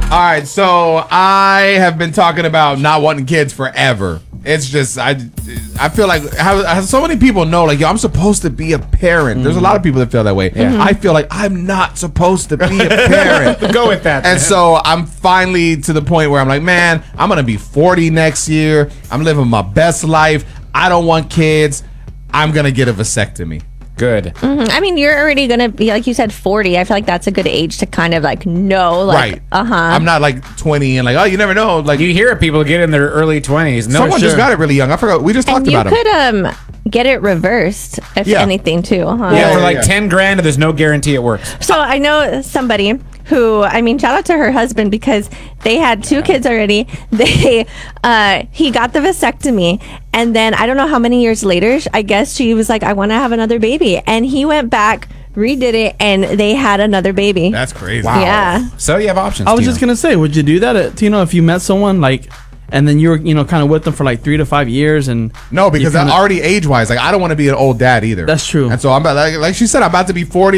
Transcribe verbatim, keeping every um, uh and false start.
All right, so I have been talking about not wanting kids forever. It's just I, I feel like how, how so many people know like yo I'm supposed to be a parent. Mm. There's a lot of people that feel that way. Yeah. Mm-hmm. I feel like I'm not supposed to be a parent. Go with that. And so I'm finally to the point where I'm like, man, I'm gonna be forty next year. I'm living my best life. I don't want kids. I'm gonna get a vasectomy. Good. Mm-hmm. I mean, you're already going to be, like you said, forty. I feel like that's a good age to kind of like know. Like, right. Uh-huh. I'm not like twenty and like, oh, you never know. Like you hear people get in their early twenties. No, someone sure. just got it really young. I forgot. We just and talked you about it. You could um get it reversed, if yeah. anything, too. Huh? Yeah, yeah, for like yeah. ten grand, there's no guarantee it works. So I know somebody who, I mean, shout out to her husband because they had two kids already. They, uh, he got the vasectomy, and then I don't know how many years later, I guess she was like, I want to have another baby, and he went back, redid it, and they had another baby. That's crazy. Wow. Yeah. So you have options. I was Tino. just gonna say, would you do that, at, Tino, if you met someone like, and then you were, you know, kind of with them for like three to five years, and no, because kinda, I already age wise, like I don't want to be an old dad either. That's true. And so I'm about, like, like she said, I'm about to be forty.